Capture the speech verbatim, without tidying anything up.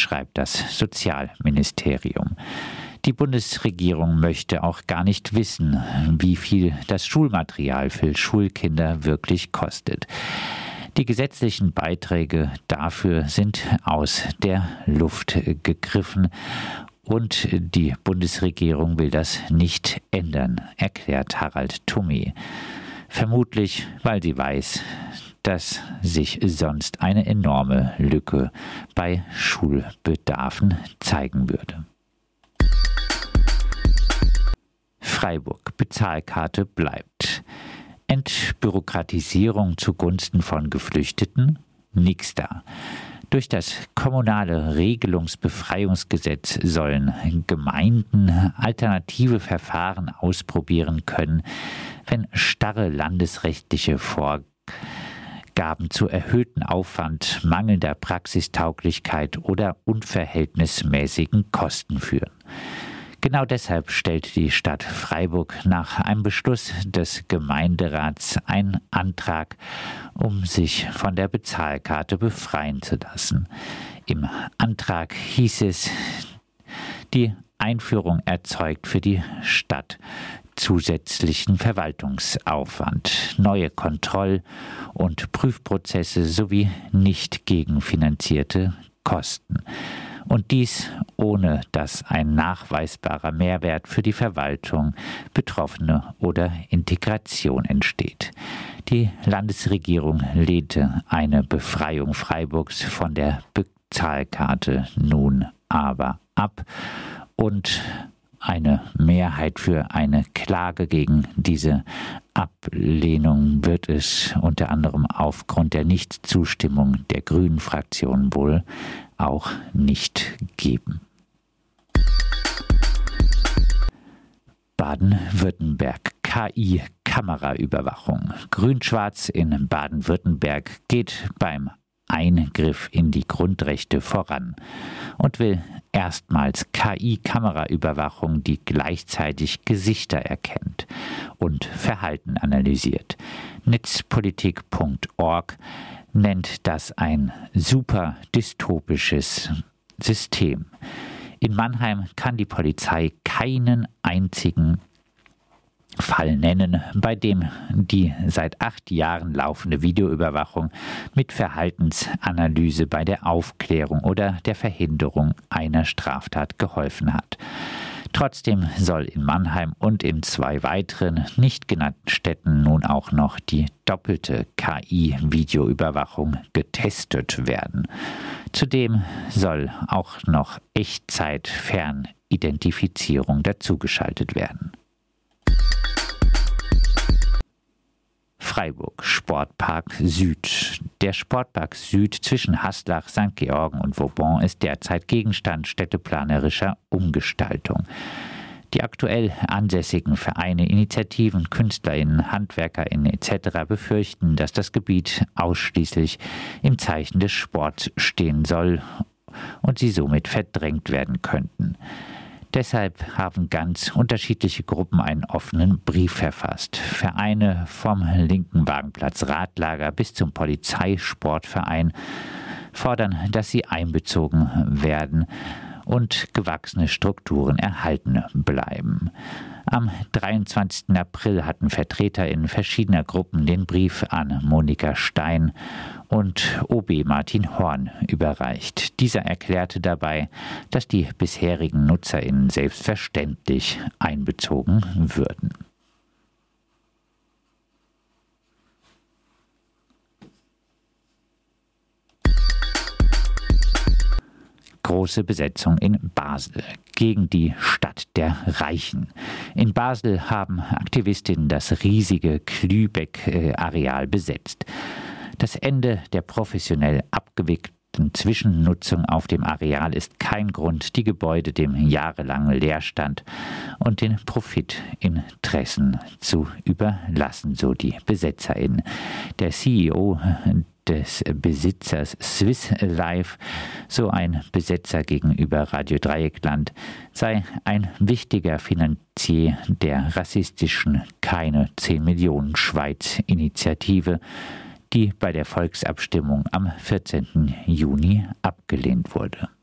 schreibt das Sozialministerium. Die Bundesregierung möchte auch gar nicht wissen, wie viel das Schulmaterial für Schulkinder wirklich kostet. Die gesetzlichen Beiträge dafür sind aus der Luft gegriffen und die Bundesregierung will das nicht ändern, erklärt Harald Thomé. Vermutlich, weil sie weiß, dass sich sonst eine enorme Lücke bei Schulbedarfen zeigen würde. Freiburg, Bezahlkarte bleibt. Entbürokratisierung zugunsten von Geflüchteten? Nix da. Durch das kommunale Regelungsbefreiungsgesetz sollen Gemeinden alternative Verfahren ausprobieren können, wenn starre landesrechtliche Vorgaben zu erhöhten Aufwand, mangelnder Praxistauglichkeit oder unverhältnismäßigen Kosten führen. Genau deshalb stellt die Stadt Freiburg nach einem Beschluss des Gemeinderats einen Antrag, um sich von der Bezahlkarte befreien zu lassen. Im Antrag hieß es, die Einführung erzeugt für die Stadt zusätzlichen Verwaltungsaufwand, neue Kontroll- und Prüfprozesse sowie nicht gegenfinanzierte Kosten. Und dies ohne dass ein nachweisbarer Mehrwert für die Verwaltung, Betroffene oder Integration entsteht. Die Landesregierung lehnte eine Befreiung Freiburgs von der Bezahlkarte nun aber ab und eine Mehrheit für eine Klage gegen diese Ablehnung wird es unter anderem aufgrund der Nichtzustimmung der Grünen-Fraktion wohl auch nicht geben. Baden-Württemberg. K I-Kameraüberwachung. Grün-Schwarz in Baden-Württemberg geht beim Eingriff in die Grundrechte voran und will erstmals K I-Kameraüberwachung, die gleichzeitig Gesichter erkennt und Verhalten analysiert. Netzpolitik Punkt org nennt das ein super dystopisches System. In Mannheim kann die Polizei keinen einzigen Fall nennen, bei dem die seit acht Jahren laufende Videoüberwachung mit Verhaltensanalyse bei der Aufklärung oder der Verhinderung einer Straftat geholfen hat. Trotzdem soll in Mannheim und in zwei weiteren nicht genannten Städten nun auch noch die doppelte K I-Videoüberwachung getestet werden. Zudem soll auch noch Echtzeit-Fernidentifizierung dazugeschaltet werden. Freiburg, Sportpark Süd. Der Sportpark Süd zwischen Haslach, Sankt Georgen und Vauban ist derzeit Gegenstand städteplanerischer Umgestaltung. Die aktuell ansässigen Vereine, Initiativen, KünstlerInnen, HandwerkerInnen et cetera befürchten, dass das Gebiet ausschließlich im Zeichen des Sports stehen soll und sie somit verdrängt werden könnten. Deshalb haben ganz unterschiedliche Gruppen einen offenen Brief verfasst. Vereine vom linken Wagenplatz Radlager bis zum Polizeisportverein fordern, dass sie einbezogen werden und gewachsene Strukturen erhalten bleiben. Am dreiundzwanzigsten April hatten VertreterInnen verschiedener Gruppen den Brief an Monika Stein und O B Martin Horn überreicht. Dieser erklärte dabei, dass die bisherigen NutzerInnen selbstverständlich einbezogen würden. Große Besetzung in Basel gegen die Stadt der Reichen. In Basel haben Aktivistinnen das riesige Klübeck-Areal besetzt. Das Ende der professionell abgewickelten Zwischennutzung auf dem Areal ist kein Grund, die Gebäude dem jahrelangen Leerstand und den Profitinteressen zu überlassen, so die BesetzerInnen. Der C E O des Besitzers Swiss Life, so ein Besetzer gegenüber Radio Dreieckland, sei ein wichtiger Finanzier der rassistischen Keine zehn Millionen Schweiz-Initiative, die bei der Volksabstimmung am vierzehnten Juni abgelehnt wurde.